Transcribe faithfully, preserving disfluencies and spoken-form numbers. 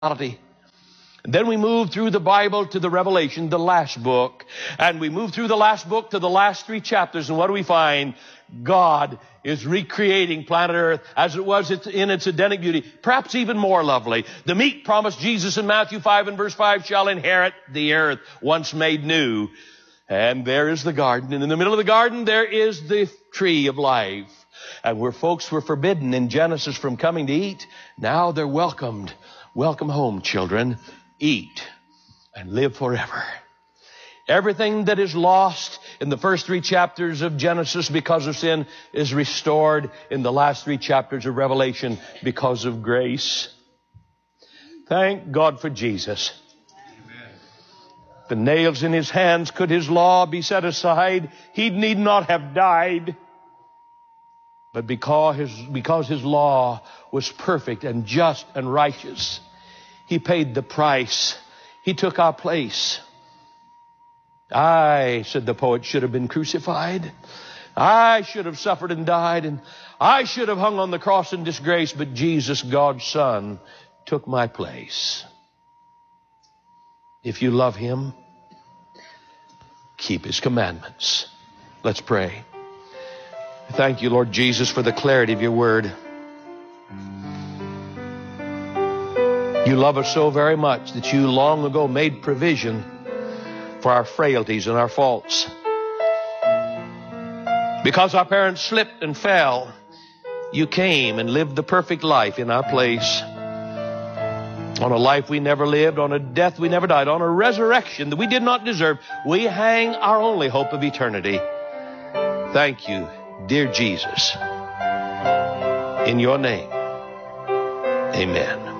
reality. Then we move through the Bible to the Revelation, the last book. And we move through the last book to the last three chapters. And what do we find? God is recreating planet Earth as it was in its Edenic beauty, perhaps even more lovely. The meek promised Jesus in Matthew five and verse five shall inherit the earth once made new. And there is the garden. And in the middle of the garden, there is the tree of life. And where folks were forbidden in Genesis from coming to eat, now they're welcomed. Welcome home, children. Eat and live forever. Everything that is lost in the first three chapters of Genesis because of sin is restored in the last three chapters of Revelation because of grace. Thank God for Jesus. Amen. The nails in his hands, could his law be set aside, he need not have died. But because his, because his law was perfect and just and righteous, he paid the price. He took our place. I, said the poet, should have been crucified. I should have suffered and died. And I should have hung on the cross in disgrace. But Jesus, God's Son, took my place. If you love him, keep his commandments. Let's pray. Thank you, Lord Jesus, for the clarity of your word. You love us so very much that you long ago made provision for our frailties and our faults. Because our parents slipped and fell, you came and lived the perfect life in our place. On a life we never lived, on a death we never died, on a resurrection that we did not deserve, we hang our only hope of eternity. Thank you, dear Jesus. In your name, amen.